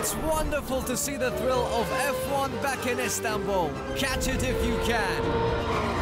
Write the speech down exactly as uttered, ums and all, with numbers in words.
It's wonderful to see the thrill of F one back in Istanbul. Catch it if you can.